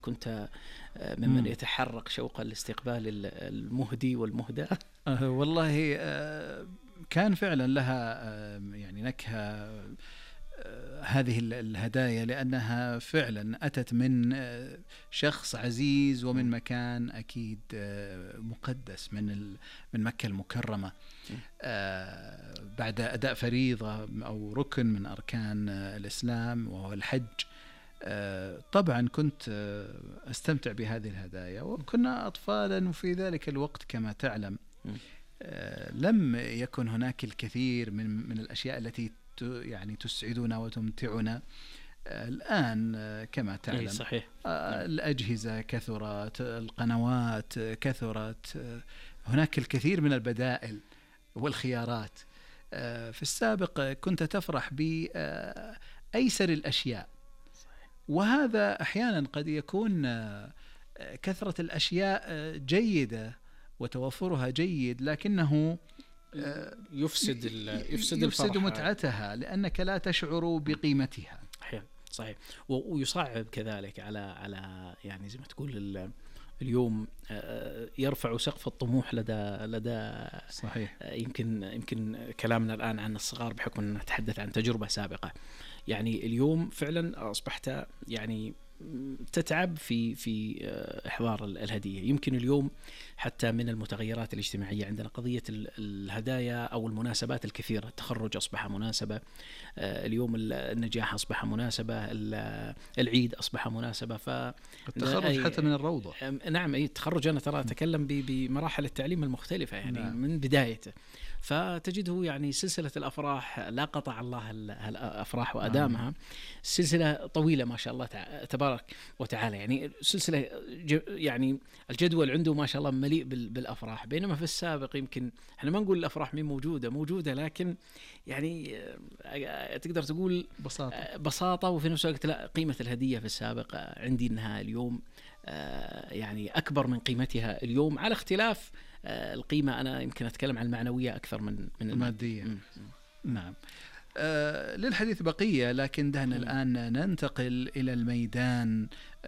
كنت ممن يتحرق شوقا لاستقبال المهدي والمهدى؟ والله كان فعلا لها يعني نكهة هذه الهدايا، لأنها فعلا أتت من شخص عزيز ومن مكان أكيد مقدس من مكة المكرمة، بعد أداء فريضة أو ركن من أركان الإسلام وهو الحج. طبعا كنت أستمتع بهذه الهدايا، وكنا أطفالا، وفي ذلك الوقت كما تعلم لم يكن هناك الكثير من الأشياء التي يعني تسعدنا وتمتعنا الآن كما تعلم. صحيح. الأجهزة كثرت، القنوات كثرت، هناك الكثير من البدائل والخيارات. في السابق كنت تفرح بأيسر الأشياء، وهذا أحيانا قد يكون كثرة الأشياء جيدة وتوفرها جيد، لكنه يفسد متعتها، لأنك لا تشعر بقيمتها. صحيح. ويصعب كذلك على يعني زي ما تقول اليوم يرفع سقف الطموح لدى صحيح. يمكن كلامنا الآن عن الصغار بحكم أن نتحدث عن تجربة سابقة. يعني اليوم فعلا أصبحت يعني تتعب في إحضار الهدية. يمكن اليوم حتى من المتغيرات الاجتماعية عندنا قضية الهدايا أو المناسبات الكثيرة. التخرج أصبح مناسبة، اليوم النجاح أصبح مناسبة، العيد أصبح مناسبة. التخرج حتى من الروضة. نعم، التخرج أنا ترى أتكلم بمراحل التعليم المختلفة يعني. نعم. من بدايته فتجده يعني سلسلة الأفراح لا قطع الله الأفراح وأدامها. سلسلة طويلة ما شاء الله تبارك وتعالى، يعني سلسلة يعني الجدول عنده ما شاء الله مليء بالأفراح. بينما في السابق يمكن احنا ما نقول الأفراح مين موجودة، لكن يعني تقدر تقول بساطة وفي نفس الوقت لا، قيمة الهدية في السابق عندي انها اليوم يعني أكبر من قيمتها اليوم، على اختلاف القيمة. أنا يمكن أتكلم عن المعنوية أكثر من المادية. نعم. للحديث بقية، لكن دعنا الآن ننتقل إلى الميدان.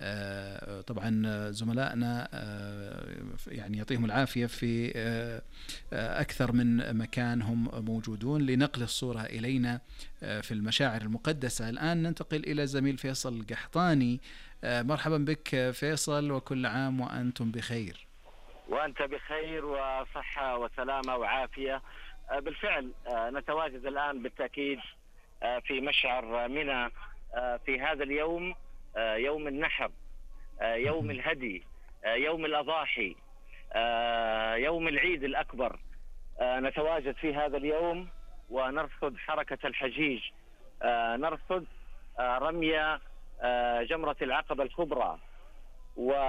طبعا زملائنا يعني يعطيهم العافية في أكثر من مكان هم موجودون لنقل الصورة إلينا في المشاعر المقدسة. الآن ننتقل إلى زميل فيصل القحطاني. مرحبا بك فيصل، وكل عام وأنتم بخير. وأنت بخير وصحة وسلامة وعافية. بالفعل نتواجد الآن بالتأكيد في مشعر منى في هذا اليوم، يوم النحر، يوم الهدي، يوم الأضاحي، يوم العيد الأكبر. نتواجد في هذا اليوم ونرصد حركة الحجيج، نرصد رمي جمرة العقبة الكبرى.